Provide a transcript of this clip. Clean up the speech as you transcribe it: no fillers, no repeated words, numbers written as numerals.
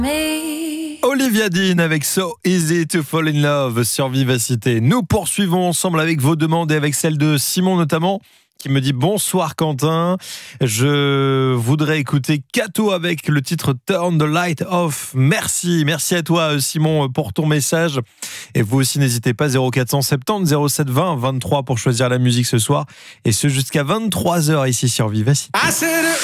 Olivia Dean avec So Easy to Fall in Love sur Vivacité. Nous poursuivons ensemble avec vos demandes et avec celle de Simon notamment, qui me dit bonsoir Quentin, je voudrais écouter Kato avec le titre Turn the Light Off. Merci à toi Simon pour ton message. Et vous aussi n'hésitez pas, 0470 07 20 23 pour choisir la musique ce soir. Et ce jusqu'à 23h ici sur Vivacité.